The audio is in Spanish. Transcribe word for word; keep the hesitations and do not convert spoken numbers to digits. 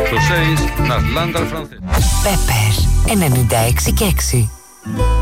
Στο seis, Naslandar francés. Πέπερ ενενήντα έξι και έξι.